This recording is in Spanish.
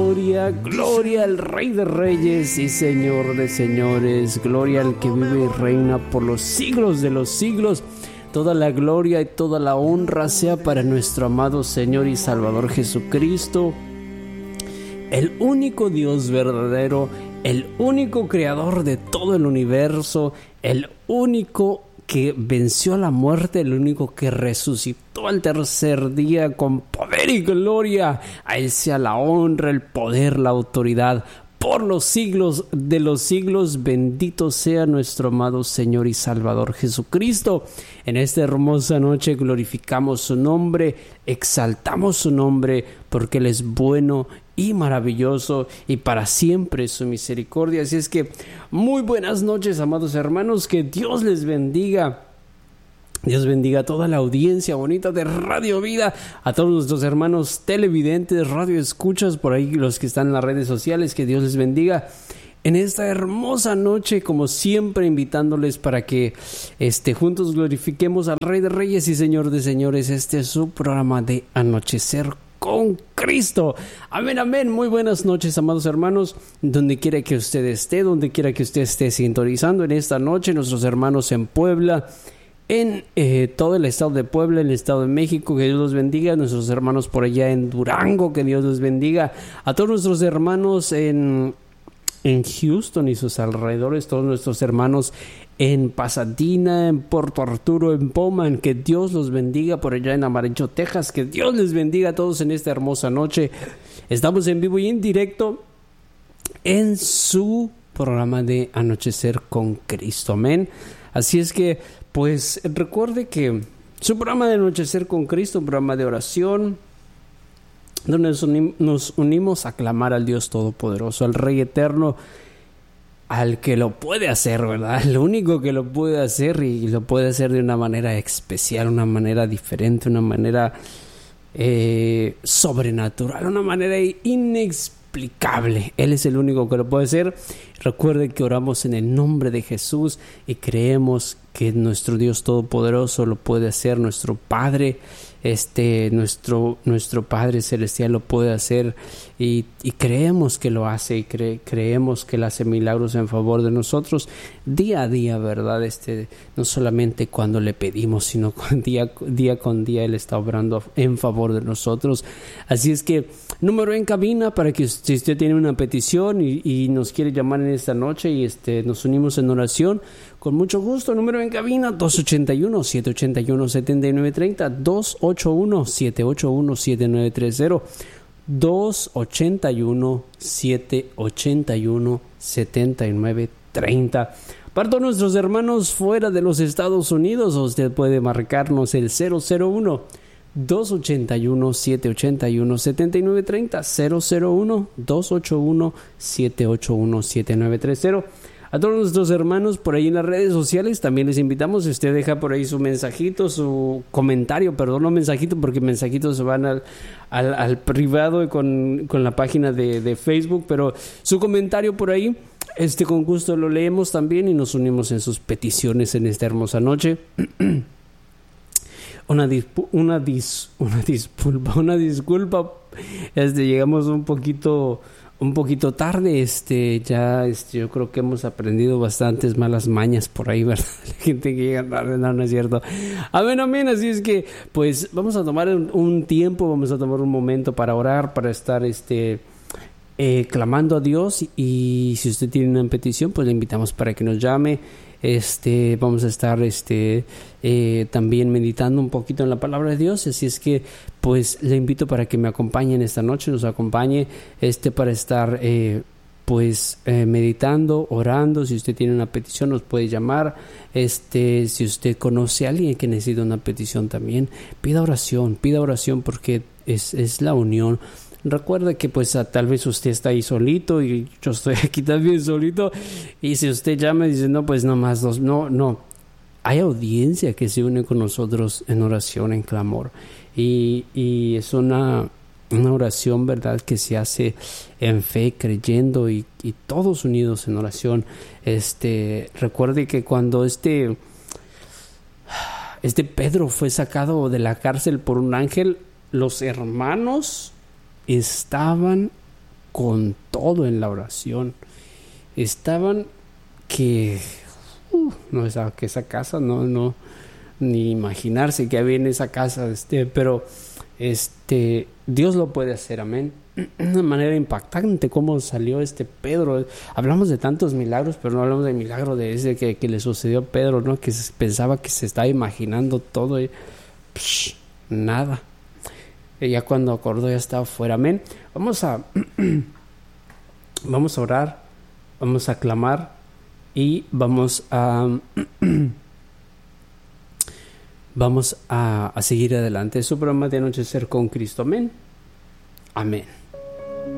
gloria, gloria al Rey de Reyes y Señor de Señores, gloria al que vive y reina por los siglos de los siglos. Toda la gloria y toda la honra sea para nuestro amado Señor y Salvador Jesucristo, el único Dios verdadero, el único creador de todo el universo, el único que venció a la muerte, el único que resucitó al tercer día con poder y gloria. A Él sea la honra, el poder, la autoridad por los siglos de los siglos. Bendito sea nuestro amado Señor y Salvador Jesucristo. En esta hermosa noche glorificamos su nombre, exaltamos su nombre, porque Él es bueno y maravilloso, y para siempre su misericordia. Así es que muy buenas noches, amados hermanos, que Dios les bendiga. Dios bendiga a toda la audiencia bonita de Radio Vida, a todos nuestros hermanos televidentes, radio escuchas, por ahí los que están en las redes sociales, que Dios les bendiga en esta hermosa noche, como siempre invitándoles para que juntos glorifiquemos al Rey de Reyes y Señor de Señores. Este es su programa de Anochecer con Cristo. Amén, amén. Muy buenas noches, amados hermanos, donde quiera que usted esté, donde quiera que usted esté sintonizando en esta noche, nuestros hermanos en Puebla, en todo el estado de Puebla, en el estado de México, que Dios los bendiga. Nuestros hermanos por allá en Durango, que Dios los bendiga. A todos nuestros hermanos en Houston y sus alrededores, todos nuestros hermanos en Pasadena, en Puerto Arturo, en Bowman, que Dios los bendiga. Por allá en Amarillo, Texas, que Dios les bendiga a todos en esta hermosa noche. Estamos en vivo y en directo en su programa de Anochecer con Cristo. Amén. Así es que, pues, recuerde que su programa de Anochecer con Cristo, un programa de oración, donde nos unimos a clamar al Dios Todopoderoso, al Rey Eterno, al que lo puede hacer, ¿verdad? El único que lo puede hacer, y lo puede hacer de una manera especial, una manera diferente, una manera sobrenatural, una manera inexplicable. Él es el único que lo puede hacer. Recuerden que oramos en el nombre de Jesús y creemos que nuestro Dios Todopoderoso lo puede hacer. Nuestro Padre, nuestro Padre Celestial lo puede hacer, y creemos que lo hace, y creemos que Él hace milagros en favor de nosotros día a día, ¿verdad? No solamente cuando le pedimos, sino día con día Él está obrando en favor de nosotros. Así es que número en cabina para que si usted tiene una petición y nos quiere llamar en esta noche y nos unimos en oración, con mucho gusto. Número en cabina 281-781-7930, 281-781-7930, 281-781-7930. Para todos nuestros hermanos fuera de los Estados Unidos, usted puede marcarnos el 001 281-781-7930, 001-281-781-7930. A todos nuestros hermanos por ahí en las redes sociales también les invitamos. Si usted deja por ahí su mensajito, su comentario, perdón, no mensajito, porque mensajitos se van al privado con la página de Facebook, pero su comentario por ahí, con gusto lo leemos también y nos unimos en sus peticiones en esta hermosa noche. Una disculpa, llegamos un poquito tarde, yo creo que hemos aprendido bastantes malas mañas por ahí, ¿verdad? La gente que llega tarde, no es cierto. Amén, así es que, pues, vamos a tomar un tiempo, vamos a tomar un momento para orar, para estar, clamando a Dios, y si usted tiene una petición, pues le invitamos para que nos llame. Vamos a estar también meditando un poquito en la palabra de Dios, así es que pues le invito para que me acompañen esta noche, nos acompañe para estar meditando, orando. Si usted tiene una petición nos puede llamar, si usted conoce a alguien que necesita una petición también, pida oración porque es la unión. Recuerda que pues tal vez usted está ahí solito y yo estoy aquí también solito, y si usted llama y dice no, pues nomás dos, no, hay audiencia que se une con nosotros en oración, en clamor, y es una oración, verdad, que se hace en fe, creyendo, y todos unidos en oración. Recuerde que cuando Pedro fue sacado de la cárcel por un ángel, los hermanos estaban con todo en la oración. Estaban que no, que esa casa no ni imaginarse que había en esa casa, pero Dios lo puede hacer, amén. Una manera impactante cómo salió Pedro. Hablamos de tantos milagros, pero no hablamos del milagro de ese que le sucedió a Pedro, ¿no? Que pensaba que se estaba imaginando todo y nada. Y ya cuando acordó ya estaba fuera, amén. Vamos a orar, vamos a clamar y vamos a seguir adelante. Es su programa de Anochecer con Cristo, amén. Amén.